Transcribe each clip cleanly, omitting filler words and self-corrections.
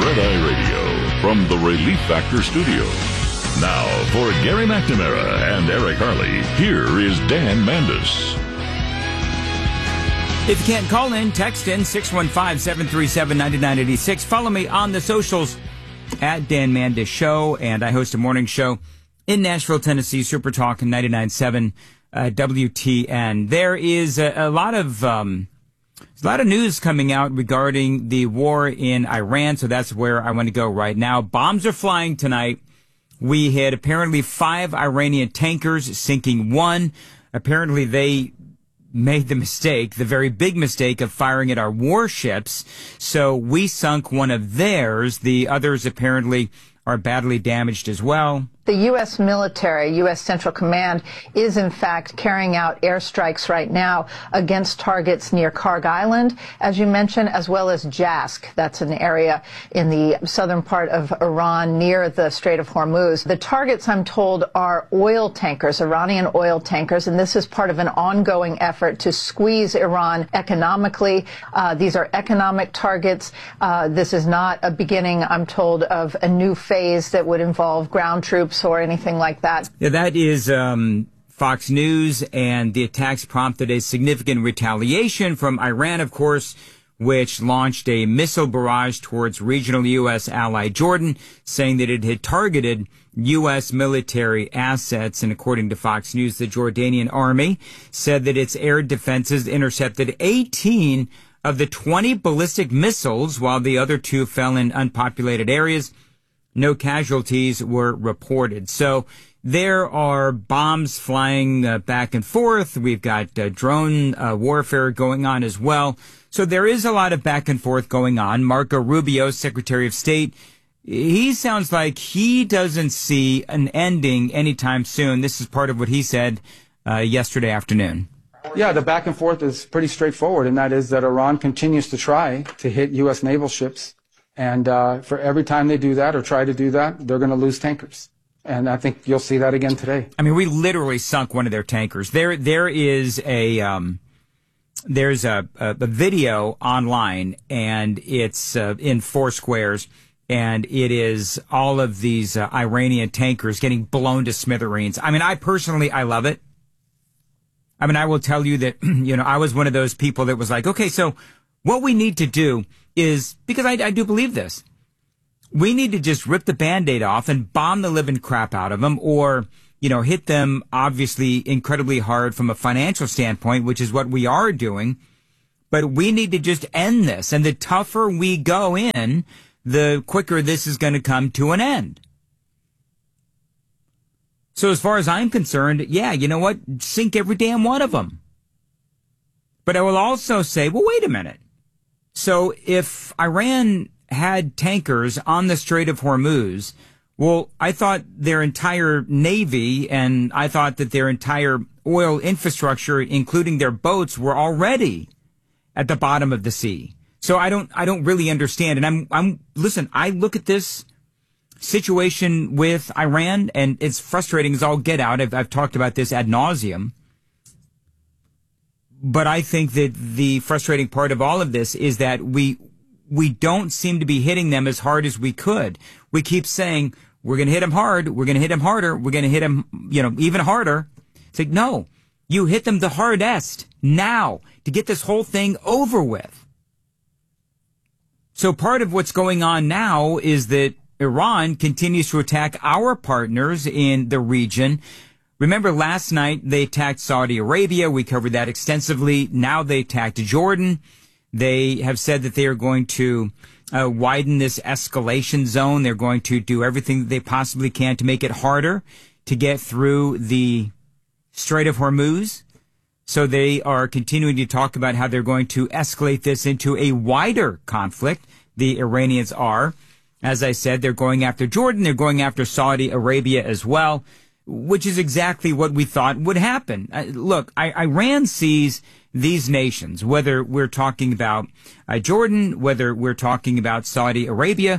Red Eye Radio from the Relief Factor Studio. Now, for Gary McNamara and Eric Harley, here is Dan Mandis. If you can't call in, text in 615-737-9986. Follow me on the socials at Dan Mandis Show, and I host a morning show in Nashville, Tennessee, Super Talk 99.7 WTN. There is a lot of news coming out regarding the war in Iran, so that's where I want to go right now. Bombs are flying tonight. We had apparently 5 Iranian tankers sinking one. Apparently they made the mistake, the very big mistake of firing at our warships. So we sunk one of theirs. The others apparently are badly damaged as well. The U.S. military, U.S. Central Command, is in fact carrying out airstrikes right now against targets near Karg Island, as you mentioned, as well as Jask. That's an area in the southern part of Iran near the Strait of Hormuz. The targets, I'm told, are oil tankers, Iranian oil tankers, and this is part of an ongoing effort to squeeze Iran economically. These are economic targets. This is not a beginning, I'm told, of a new phase that would involve ground troops or anything like that. Yeah, that is Fox News, and the attacks prompted a significant retaliation from Iran, of course, which launched a missile barrage towards regional U.S. ally Jordan, saying that it had targeted U.S. military assets. And according to Fox News, the Jordanian army said that its air defenses intercepted 18 of the 20 ballistic missiles, while the other 2 fell in unpopulated areas. No casualties were reported. So there are bombs flying back and forth. We've got drone warfare going on as well. So there is a lot of back and forth going on. Marco Rubio, Secretary of State, he sounds like he doesn't see an ending anytime soon. This is part of what he said yesterday afternoon. Yeah, the back and forth is pretty straightforward, and that is that Iran continues to try to hit U.S. naval ships. And for every time they do that or try to do that, they're going to lose tankers. And I think you'll see that again today. I mean, we literally sunk one of their tankers. There is there's a video online, and it's in Foursquares, and it is all of these Iranian tankers getting blown to smithereens. I mean, I love it. I mean, I will tell you that, I was one of those people that was like, okay, so what we need to do is, because I do believe this, we need to just rip the Band-Aid off and bomb the living crap out of them, or, hit them obviously incredibly hard from a financial standpoint, which is what we are doing. But we need to just end this. And the tougher we go in, the quicker this is going to come to an end. So as far as I'm concerned, yeah, you know what? Sink every damn one of them. But I will also say, well, wait a minute. So if Iran had tankers on the Strait of Hormuz, well, I thought their entire navy and I thought that their entire oil infrastructure, including their boats, were already at the bottom of the sea. So I don't really understand. And listen, I look at this situation with Iran, and it's frustrating as all get out. I've talked about this ad nauseum. But I think that the frustrating part of all of this is that we don't seem to be hitting them as hard as we could. We keep saying, we're going to hit them hard, we're going to hit them harder, we're going to hit them, even harder. It's like, no, you hit them the hardest now to get this whole thing over with. So part of what's going on now is that Iran continues to attack our partners in the region. Remember last night they attacked Saudi Arabia. We covered that extensively. Now they attacked Jordan. They have said that they are going to widen this escalation zone. They're going to do everything that they possibly can to make it harder to get through the Strait of Hormuz. So they are continuing to talk about how they're going to escalate this into a wider conflict. The Iranians are. As I said, they're going after Jordan. They're going after Saudi Arabia as well, which is exactly what we thought would happen. Look, Iran sees these nations, whether we're talking about Jordan, whether we're talking about Saudi Arabia,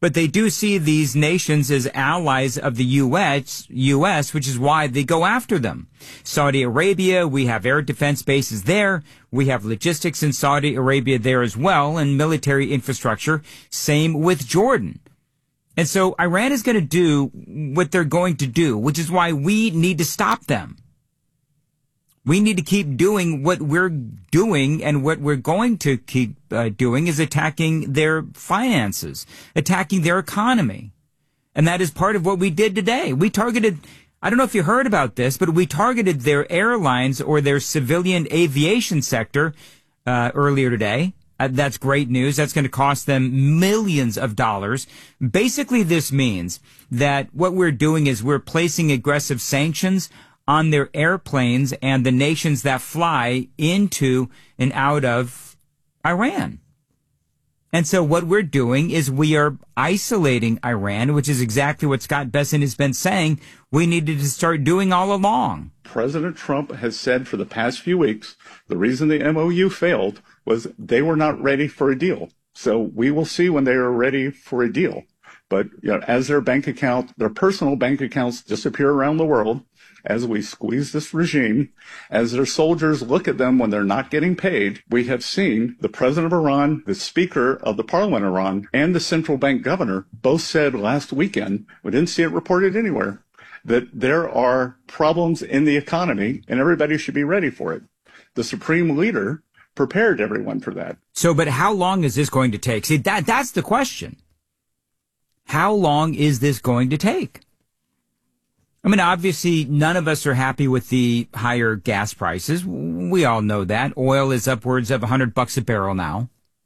But they do see these nations as allies of the U.S., which is why they go after them. Saudi Arabia, we have air defense bases there. We have logistics in Saudi Arabia there as well, and military infrastructure. Same with Jordan. And so Iran is going to do what they're going to do, which is why we need to stop them. We need to keep doing what we're doing, and what we're going to keep doing is attacking their finances, attacking their economy. And that is part of what we did today. We targeted, I don't know if you heard about this, but we targeted their airlines or their civilian aviation sector earlier today. That's great news. That's going to cost them millions of dollars. Basically, this means that what we're doing is we're placing aggressive sanctions on their airplanes and the nations that fly into and out of Iran. And so what we're doing is we are isolating Iran, which is exactly what Scott Bessent has been saying we needed to start doing all along. President Trump has said for the past few weeks, the reason the MOU failed was they were not ready for a deal. So we will see when they are ready for a deal. But as their bank account, their personal bank accounts disappear around the world, as we squeeze this regime, as their soldiers look at them when they're not getting paid, we have seen the president of Iran, the speaker of the parliament of Iran, and the central bank governor both said last weekend, we didn't see it reported anywhere, that there are problems in the economy and everybody should be ready for it. The supreme leader prepared everyone for that. So, but how long is this going to take? See, that's the question. How long is this going to take? I mean, obviously, none of us are happy with the higher gas prices. We all know that. Oil is upwards of $100 a barrel now.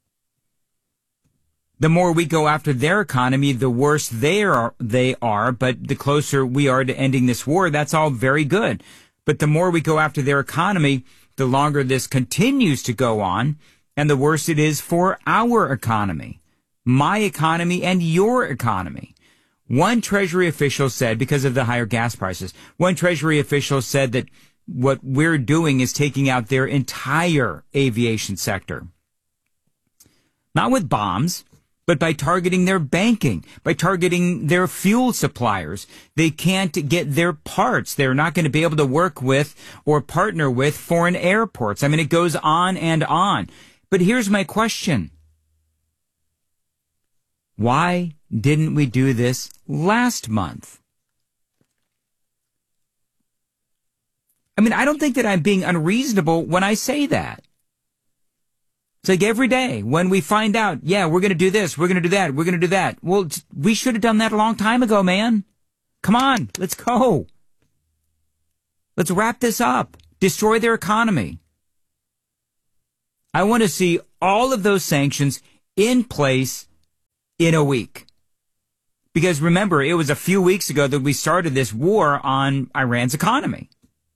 The more we go after their economy, the worse they are. But the closer we are to ending this war, that's all very good. But the more we go after their economy, the longer this continues to go on, and the worse it is for our economy, my economy and your economy. One Treasury official said, because of the higher gas prices, one Treasury official said that what we're doing is taking out their entire aviation sector. Not with bombs, but by targeting their banking, by targeting their fuel suppliers. They can't get their parts. They're not going to be able to work with or partner with foreign airports. I mean, it goes on and on. But here's my question. Why didn't we do this last month? I mean, I don't think that I'm being unreasonable when I say that. It's like every day when we find out, yeah, we're going to do this, we're going to do that, we're going to do that. Well, we should have done that a long time ago, man. Come on, let's go. Let's wrap this up. Destroy their economy. I want to see all of those sanctions in place in a week. Because remember, it was a few weeks ago that we started this war on Iran's economy.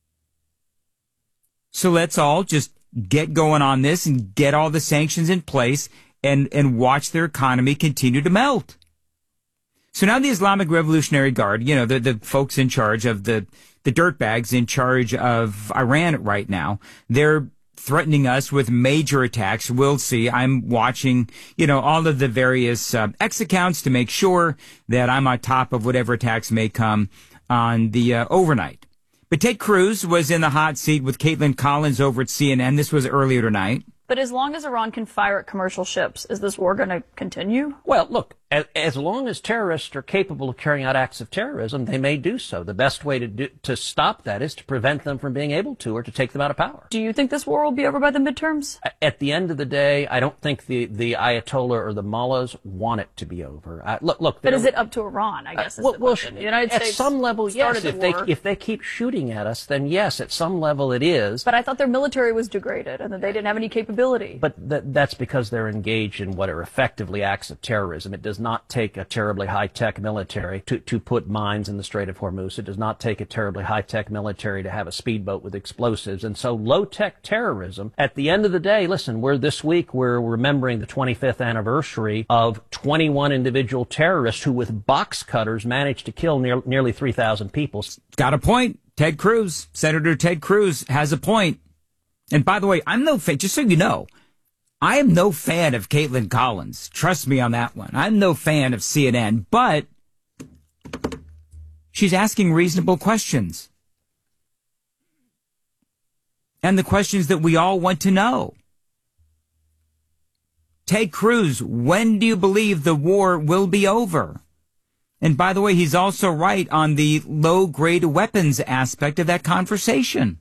So let's all just get going on this and get all the sanctions in place and watch their economy continue to melt. So now the Islamic Revolutionary Guard, you know, the folks in charge of the dirtbags in charge of Iran right now, they're threatening us with major attacks. We'll see. I'm watching, you know, all of the various X accounts to make sure that I'm on top of whatever attacks may come on the overnight. But Ted Cruz was in the hot seat with Caitlin Collins over at CNN. This was earlier tonight. But as long as Iran can fire at commercial ships, is this war going to continue? Well, look, as long as terrorists are capable of carrying out acts of terrorism, they may do so. The best way to stop that is to prevent them from being able to, or to take them out of power. Do you think this war will be over by the midterms? At the end of the day, I don't think the Ayatollah or the mullahs want it to be over. Look. But is it up to Iran, I guess, is the question. The United States at some level, yes. War. If they keep shooting at us, then yes, at some level it is. But I thought their military was degraded and that they didn't have any capability. But that's because they're engaged in what are effectively acts of terrorism. It does not take a terribly high-tech military to put mines in the Strait of Hormuz. It does not take a terribly high-tech military to have a speedboat with explosives. And so low-tech terrorism, at the end of the day, listen, this week we're remembering the 25th anniversary of 21 individual terrorists who with box cutters managed to kill nearly 3,000 people. Got a point. Ted Cruz, Senator Ted Cruz has a point. And by the way, I'm no fan, just so you know, I am no fan of Caitlin Collins. Trust me on that one. I'm no fan of CNN, but she's asking reasonable questions. And the questions that we all want to know. Ted Cruz, when do you believe the war will be over? And by the way, he's also right on the low-grade weapons aspect of that conversation.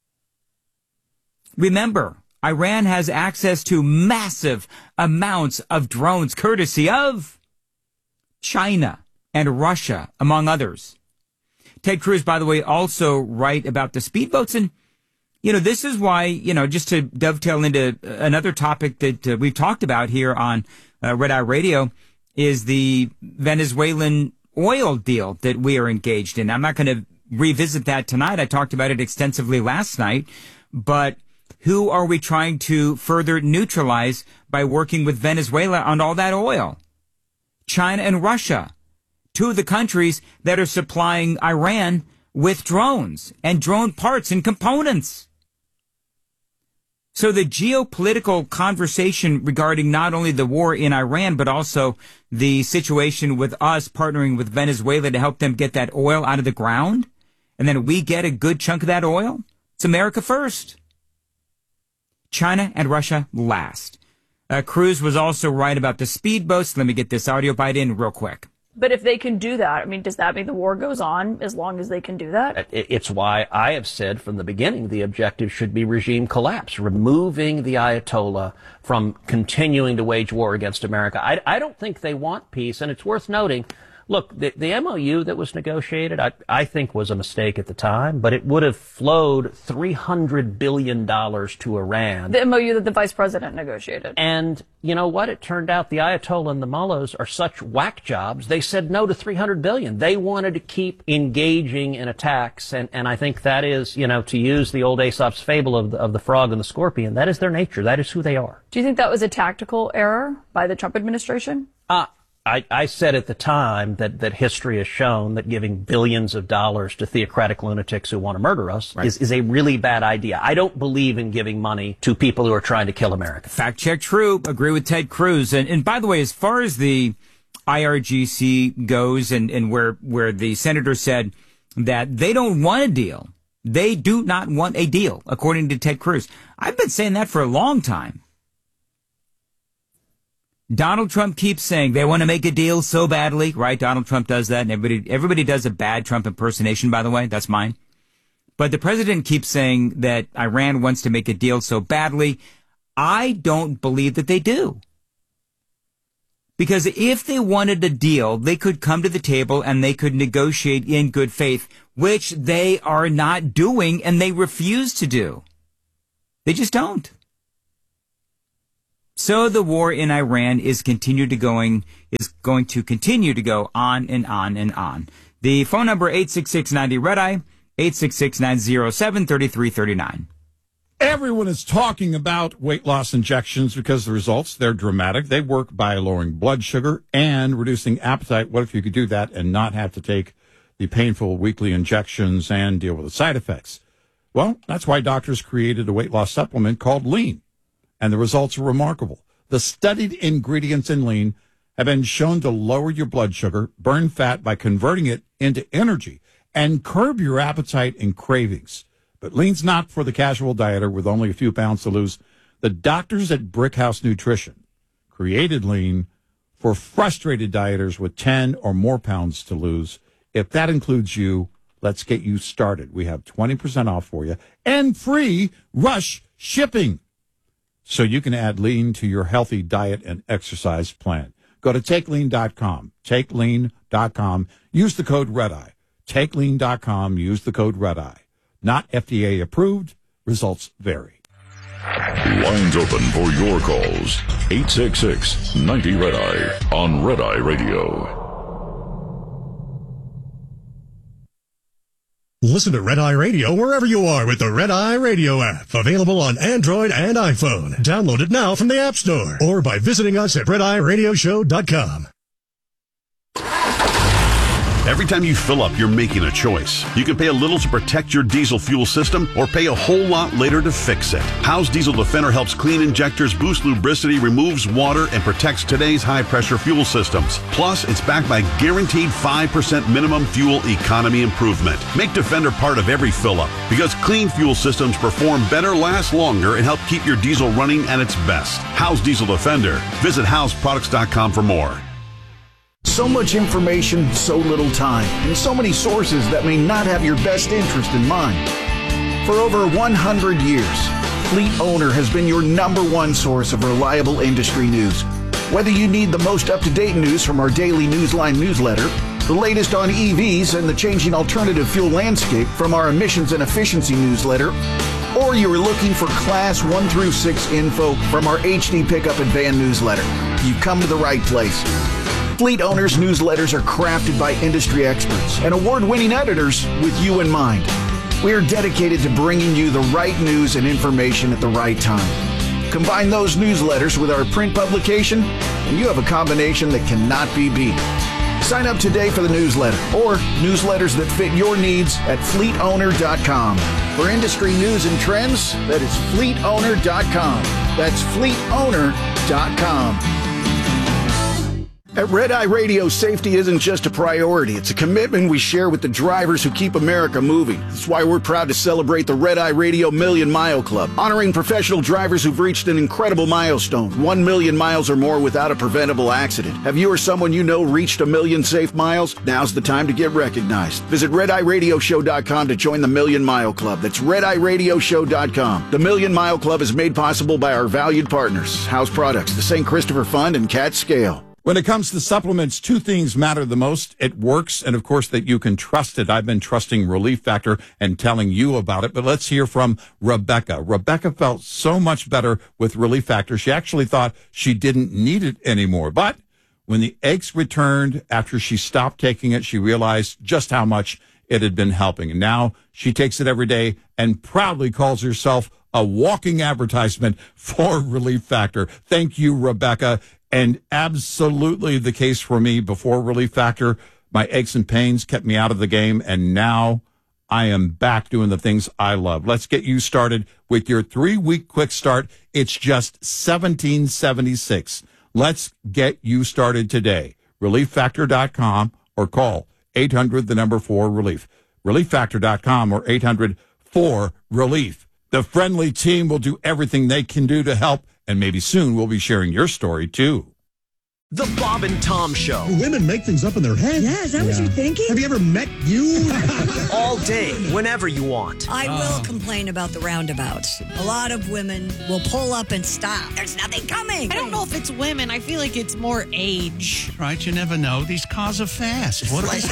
Remember, Iran has access to massive amounts of drones courtesy of China and Russia, among others. Ted Cruz, by the way, also right about the speedboats. And, this is why, just to dovetail into another topic that we've talked about here on Red Eye Radio is the Venezuelan oil deal that we are engaged in. I'm not going to revisit that tonight. I talked about it extensively last night. But who are we trying to further neutralize by working with Venezuela on all that oil? China and Russia, two of the countries that are supplying Iran with drones and drone parts and components. So the geopolitical conversation regarding not only the war in Iran, but also the situation with us partnering with Venezuela to help them get that oil out of the ground, and then we get a good chunk of that oil, it's America first. China and Russia last. Cruz was also right about the speedboats. Let me get this audio bite in real quick. But if they can do that, does that mean the war goes on as long as they can do that? It's why I have said from the beginning the objective should be regime collapse, removing the Ayatollah from continuing to wage war against America. I don't think they want peace, and it's worth noting, look, the MOU that was negotiated, I think was a mistake at the time, but it would have flowed $300 billion to Iran. The MOU that the vice president negotiated. And you know what? It turned out the Ayatollah and the mullahs are such whack jobs, they said no to $300 billion. They wanted to keep engaging in attacks, and I think that is, to use the old Aesop's fable of the frog and the scorpion, that is their nature. That is who they are. Do you think that was a tactical error by the Trump administration? I said at the time that history has shown that giving billions of dollars to theocratic lunatics who want to murder us is a really bad idea. I don't believe in giving money to people who are trying to kill America. Fact check true. Agree with Ted Cruz. And by the way, as far as the IRGC goes and where the senator said that they don't want a deal, they do not want a deal, according to Ted Cruz. I've been saying that for a long time. Donald Trump keeps saying they want to make a deal so badly, right? Donald Trump does that, and everybody does a bad Trump impersonation, by the way. That's mine. But the president keeps saying that Iran wants to make a deal so badly. I don't believe that they do. Because if they wanted a deal, they could come to the table and they could negotiate in good faith, which they are not doing and they refuse to do. They just don't. So the war in Iran is going to continue to go on and on and on. The phone number 866-90-RED-EYE, 866-907-3339. Everyone is talking about weight loss injections because the results, they're dramatic. They work by lowering blood sugar and reducing appetite. What if you could do that and not have to take the painful weekly injections and deal with the side effects? Well, that's why doctors created a weight loss supplement called Lean. And the results are remarkable. The studied ingredients in Lean have been shown to lower your blood sugar, burn fat by converting it into energy, and curb your appetite and cravings. But Lean's not for the casual dieter with only a few pounds to lose. The doctors at Brickhouse Nutrition created Lean for frustrated dieters with 10 or more pounds to lose. If that includes you, let's get you started. We have 20% off for you and free rush shipping. So you can add Lean to your healthy diet and exercise plan. Go to TakeLean.com. TakeLean.com. Use the code REDEYE. TakeLean.com. Use the code REDEYE. Not FDA approved. Results vary. Lines open for your calls. 866-90-RED-EYE on Red Eye Radio. Listen to Red Eye Radio wherever you are with the Red Eye Radio app. Available on Android and iPhone. Download it now from the App Store or by visiting us at redeyeradioshow.com. Every time you fill up, you're making a choice. You can pay a little to protect your diesel fuel system or pay a whole lot later to fix it. Howe's Diesel Defender helps clean injectors, boost lubricity, removes water, and protects today's high-pressure fuel systems. Plus, it's backed by guaranteed 5% minimum fuel economy improvement. Make Defender part of every fill-up because clean fuel systems perform better, last longer, and help keep your diesel running at its best. Howe's Diesel Defender. Visit howesproducts.com for more. So much information, so little time, and so many sources that may not have your best interest in mind. For over 100 years, Fleet Owner has been your number one source of reliable industry news. Whether you need the most up-to-date news from our daily Newsline newsletter, the latest on EVs and the changing alternative fuel landscape from our emissions and efficiency newsletter, or you are looking for Class 1 through 6 info from our HD Pickup and Van newsletter, you've come to the right place. Fleet Owners newsletters are crafted by industry experts and award-winning editors with you in mind. We are dedicated to bringing you the right news and information at the right time. Combine those newsletters with our print publication, and you have a combination that cannot be beat. Sign up today for the newsletter or newsletters that fit your needs at fleetowner.com. For industry news and trends, that is fleetowner.com. That's fleetowner.com. At Red Eye Radio, safety isn't just a priority. It's a commitment we share with the drivers who keep America moving. That's why we're proud to celebrate the Red Eye Radio Million Mile Club, honoring professional drivers who've reached an incredible milestone, 1 million miles or more without a preventable accident. Have you or someone you know reached 1 million safe miles? Now's the time to get recognized. Visit RedEyeRadioShow.com to join the Million Mile Club. That's RedEyeRadioShow.com. The Million Mile Club is made possible by our valued partners, House Products, the St. Christopher Fund, and Cat Scale. When it comes to supplements, two things matter the most. It works, and of course that you can trust it. I've been trusting Relief Factor and telling you about it, but let's hear from Rebecca. Rebecca felt so much better with Relief Factor. She actually thought she didn't need it anymore. But when the aches returned after she stopped taking it, she realized just how much it had been helping. And now she takes it every day and proudly calls herself a walking advertisement for Relief Factor. Thank you, Rebecca. And absolutely the case for me. Before Relief Factor, my aches and pains kept me out of the game, and now I am back doing the things I love. Let's get you started with your 3-week quick start. It's just $17.76. Let's get you started today. ReliefFactor.com or call 800-4-RELIEF. ReliefFactor.com or 800-4-RELIEF. The friendly team will do everything they can do to help. And maybe soon we'll be sharing your story, too. The Bob and Tom Show. Women make things up in their head. Yeah, is that what you're thinking? Have you ever met you? All day, whenever you want. I will complain about the roundabouts. A lot of women will pull up and stop. There's nothing coming. I don't know if it's women. I feel like it's more age. Right, you never know. These cars are fast. What they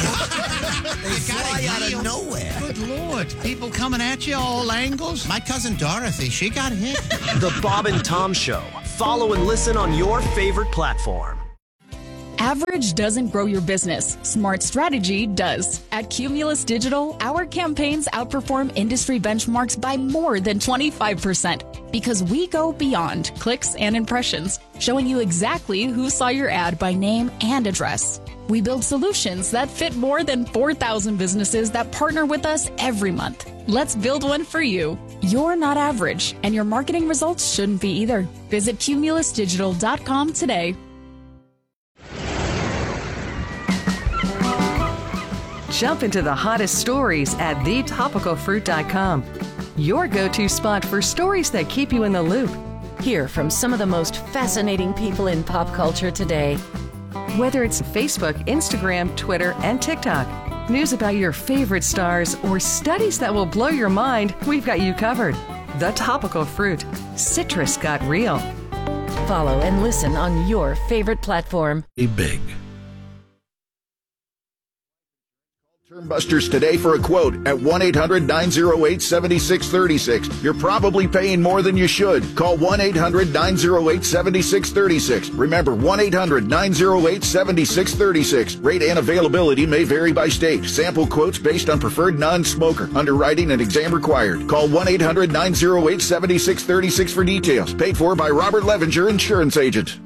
fly out of nowhere. Good Lord. People coming at you all angles. My cousin Dorothy, she got hit. The Bob and Tom Show. Follow and listen on your favorite platform. Average doesn't grow your business. Smart strategy does. At Cumulus Digital, our campaigns outperform industry benchmarks by more than 25% because we go beyond clicks and impressions, showing you exactly who saw your ad by name and address. We build solutions that fit more than 4,000 businesses that partner with us every month. Let's build one for you. You're not average, and your marketing results shouldn't be either. Visit cumulusdigital.com today. Jump into the hottest stories at thetopicalfruit.com. Your go-to spot for stories that keep you in the loop. Hear from some of the most fascinating people in pop culture today. Whether it's Facebook, Instagram, Twitter, and TikTok, news about your favorite stars, or studies that will blow your mind, we've got you covered. The Topical Fruit. Citrus got real. Follow and listen on your favorite platform. Be big. Termbusters today for a quote at 1-800-908-7636. You're probably paying more than you should. Call 1-800-908-7636. Remember, 1-800-908-7636. Rate and availability may vary by state. Sample quotes based on preferred non-smoker. Underwriting and exam required. Call 1-800-908-7636 for details. Paid for by Robert Levinger, Insurance Agent.